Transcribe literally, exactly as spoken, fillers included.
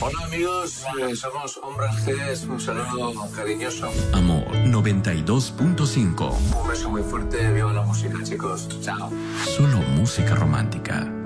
Hola amigos, eh, somos Hombres G, un saludo cariñoso. Amor noventa y dos punto cinco. Un beso muy fuerte, viva la música chicos, chao. Solo música romántica.